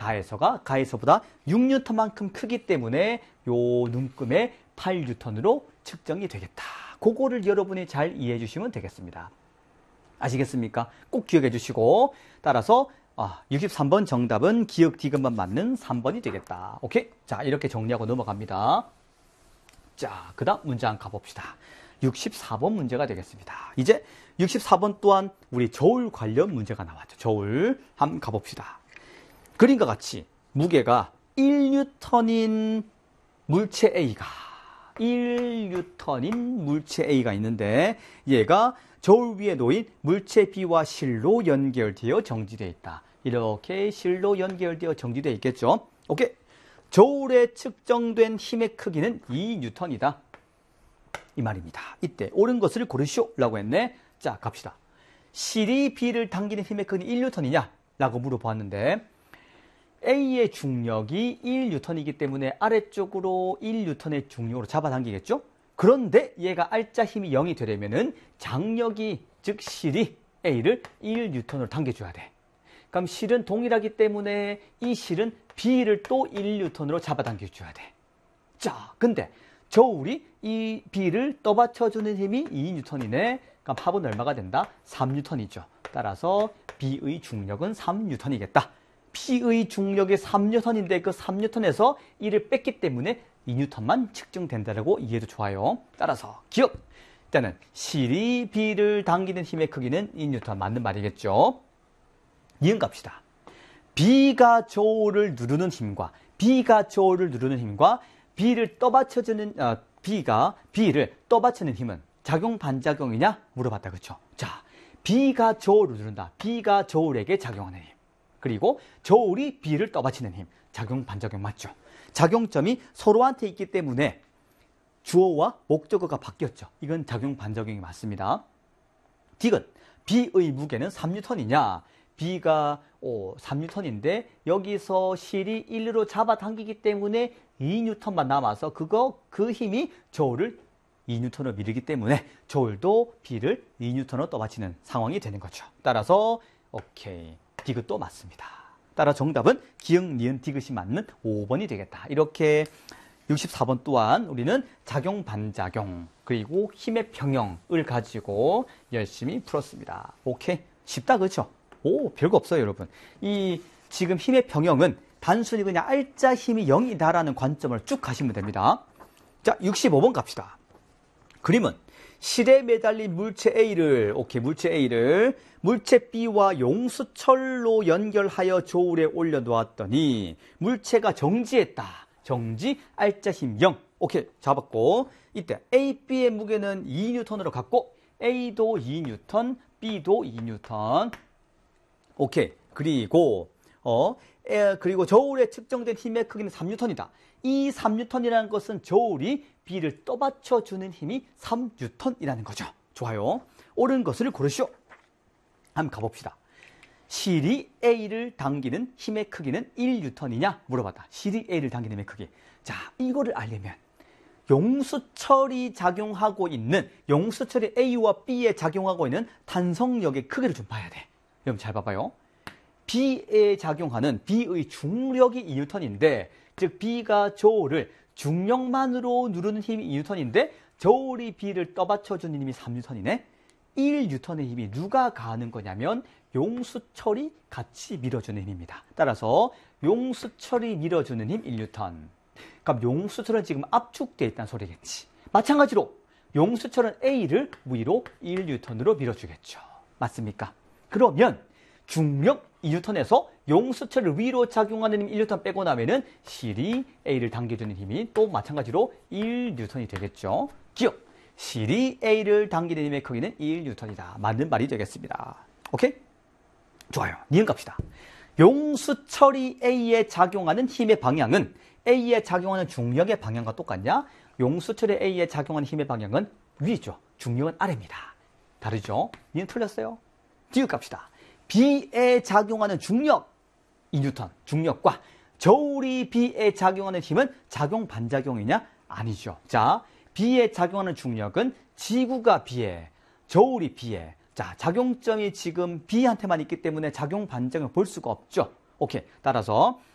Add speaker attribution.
Speaker 1: 가해서가 가해서보다 6N만큼 크기 때문에 요 눈금의 8N으로 측정이 되겠다. 그거를 여러분이 잘 이해해 주시면 되겠습니다. 아시겠습니까? 꼭 기억해 주시고 따라서 63번 정답은 기억 디귿만 맞는 3번이 되겠다. 오케이? 자, 이렇게 정리하고 넘어갑니다. 자, 그 다음 문제 한번 가봅시다. 64번 문제가 되겠습니다. 이제 64번 또한 우리 저울 관련 문제가 나왔죠. 저울 한번 가봅시다. 그림과 같이 무게가 1N인 물체 A가 있는데 얘가 저울 위에 놓인 물체 B와 실로 연결되어 정지되어 있다. 이렇게 실로 연결되어 정지되어 있겠죠. 오케이. 저울에 측정된 힘의 크기는 2N이다. 이 말입니다. 이때 옳은 것을 고르시오 라고 했네. 자, 갑시다. 실이 B를 당기는 힘의 크기는 1N이냐? 라고 물어보았는데 A의 중력이 1N이기 때문에 아래쪽으로 1N의 중력으로 잡아당기겠죠? 그런데 얘가 알짜 힘이 0이 되려면은 장력이, 즉 실이 A를 1N으로 당겨줘야 돼. 그럼 실은 동일하기 때문에 이 실은 B를 또 1N으로 잡아당겨줘야 돼. 자, 근데 저울이 이 B를 떠받쳐주는 힘이 2N이네. 그럼 합은 얼마가 된다? 3N이죠. 따라서 B의 중력은 3N이겠다. P의 중력이 3N인데 그 3N에서 1을 뺐기 때문에 2N만 측정된다라고 이해도 좋아요. 따라서 기억! 일단은 실이 B를 당기는 힘의 크기는 2N 맞는 말이겠죠. 이응 갑시다. B가 저울을 누르는 힘과 B를 떠받쳐주는 B가 B를 떠받치는 힘은 작용 반작용이냐 물어봤다. 그렇죠? 자, B가 저울을 누른다. B가 저울에게 작용하는 힘. 그리고 저울이 B를 떠받치는 힘. 작용 반작용 맞죠? 작용점이 서로한테 있기 때문에 주어와 목적어가 바뀌었죠. 이건 작용 반작용이 맞습니다. 디귿. B의 무게는 3N이냐? B가 3N인데 여기서 실이 1로 잡아당기기 때문에 2N만 남아서 그 힘이 저울을 2N으로 밀기 때문에 저울도 B를 2N으로 떠받치는 상황이 되는 거죠. 따라서 오케이. 디귿도 맞습니다. 따라 정답은 기역, 니은, 디귿이 맞는 5번이 되겠다. 이렇게 64번 또한 우리는 작용, 반작용, 그리고 힘의 평형을 가지고 열심히 풀었습니다. 오케이? 쉽다, 그렇죠? 별거 없어요, 여러분. 이 지금 힘의 평형은 단순히 그냥 알짜 힘이 0이다라는 관점을 쭉 가시면 됩니다. 자, 65번 갑시다. 그림은 실에 매달린 물체 A를 물체 B와 용수철로 연결하여 저울에 올려놓았더니 물체가 정지했다. 정지, 알짜 힘 0. 오케이, 잡았고 이때 A, B의 무게는 2N으로 갔고 A도 2N, B도 2N. 오케이, 그리고 저울에 측정된 힘의 크기는 3N이다. 이 3N이라는 것은 저울이 B를 떠받쳐주는 힘이 3N이라는 거죠. 좋아요. 옳은 것을 고르시오. 한번 가봅시다. 실이 A를 당기는 힘의 크기는 1N이냐? 물어봤다. 실이 A를 당기는 힘의 크기. 자, 이거를 알려면 용수철이 A와 B에 작용하고 있는 탄성력의 크기를 좀 봐야 돼. 여러분 잘 봐봐요. B에 작용하는 B의 중력이 2N인데 즉 B가 저울을 중력만으로 누르는 힘이 2N인데 저울이 B를 떠받쳐주는 힘이 3N이네. 1N의 힘이 누가 가하는 거냐면 용수철이 같이 밀어주는 힘입니다. 따라서 용수철이 밀어주는 힘 1N. 그럼 용수철은 지금 압축되어 있다는 소리겠지. 마찬가지로 용수철은 A를 위로 1N으로 밀어주겠죠. 맞습니까? 그러면 중력 2N에서 용수철을 위로 작용하는 힘 1N 빼고 나면은 실이 A를 당겨주는 힘이 또 마찬가지로 1N이 되겠죠. 기억! 실이 A를 당기는 힘의 크기는 1N이다. 맞는 말이 되겠습니다. 오케이? 좋아요. 니은 갑시다. 용수철이 A에 작용하는 힘의 방향은 A에 작용하는 중력의 방향과 똑같냐? 용수철이 A에 작용하는 힘의 방향은 위죠. 중력은 아래입니다. 다르죠? 니은 틀렸어요. 디귿 갑시다. B에 작용하는 중력 2N 중력과 저울이 B에 작용하는 힘은 작용 반작용이냐? 아니죠. 자, B에 작용하는 중력은 지구가 B에, 저울이 B에. 자, 작용점이 지금 B한테만 있기 때문에 작용 반작용을 볼 수가 없죠. 오케이. 따라서